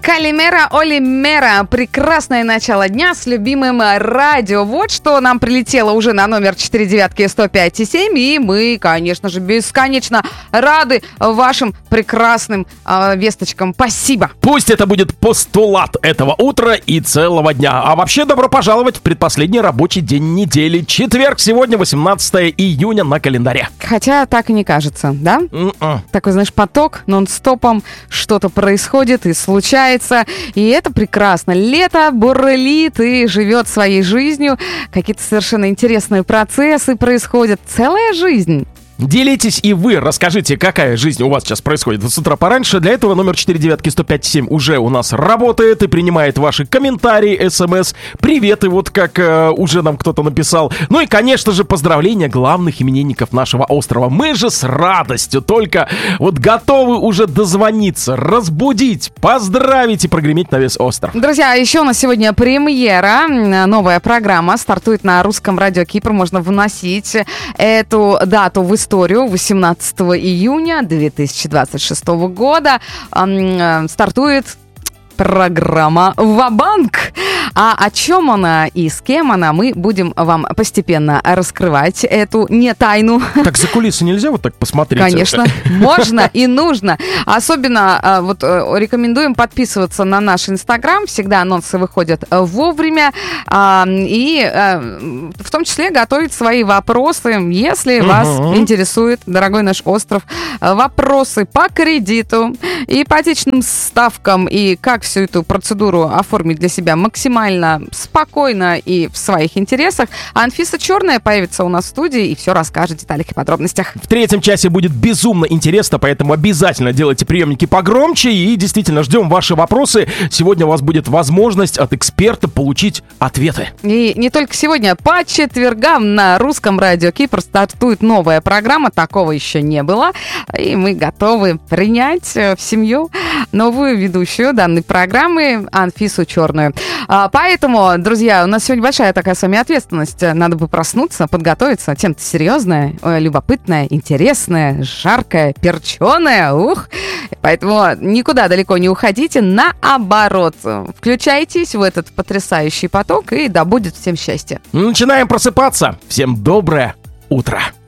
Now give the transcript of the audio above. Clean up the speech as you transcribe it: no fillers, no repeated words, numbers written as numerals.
Калимера Олимера. Прекрасное начало дня с любимым радио. Вот что нам прилетело уже на номер 49105,7. И мы, конечно же, бесконечно рады вашим прекрасным весточкам. Спасибо. Пусть это будет постулат этого утра и целого дня. А вообще, добро пожаловать в предпоследний рабочий день недели. Четверг, сегодня 18 июня на календаре. Хотя так и не кажется, да? Такой, знаешь, поток нон-стопом. Что-то происходит и случается. И это прекрасно. Лето бурлит и живет своей жизнью. Какие-то совершенно интересные процессы происходят. Целая жизнь. Делитесь и вы, расскажите, какая жизнь у вас сейчас происходит с утра пораньше. Для этого номер 49105,7 уже у нас работает и принимает ваши комментарии, смс, приветы, вот как уже нам кто-то написал. Ну и, конечно же, поздравления главных именинников нашего острова. Мы же с радостью только вот готовы уже дозвониться, разбудить, поздравить и прогреметь на весь остров. Друзья, еще у нас сегодня премьера. Новая программа стартует на русском радио Кипр. Можно вносить эту дату в историю. 18 июня 2026 года стартует программа «Ва-банк». А о чем она и с кем она, мы будем вам постепенно раскрывать эту не тайну. Так за кулисы нельзя вот так посмотреть? Конечно, можно и нужно. Особенно вот рекомендуем подписываться на наш Инстаграм. Всегда анонсы выходят вовремя. И в том числе готовить свои вопросы, если вас интересует, дорогой наш остров, вопросы по кредиту, ипотечным ставкам и как всю эту процедуру оформить для себя максимально спокойно и в своих интересах. Анфиса Черная появится у нас в студии и все расскажет в деталях и подробностях. В третьем часе будет безумно интересно, поэтому обязательно делайте приемники погромче и действительно ждем ваши вопросы. Сегодня у вас будет возможность от эксперта получить ответы. И не только сегодня, по четвергам на русском радио Кипр стартует новая программа, такого еще не было, и мы готовы принять в семью новую ведущую данной программы Анфису Черную. Поэтому, друзья, у нас сегодня большая такая с вами ответственность. Надо бы проснуться, подготовиться. Тема-то серьезная, любопытная, интересная, жаркая, перченая. Ух! Поэтому никуда далеко не уходите. Наоборот, включайтесь в этот потрясающий поток, и да будет всем счастье. Начинаем просыпаться. Всем доброе утро.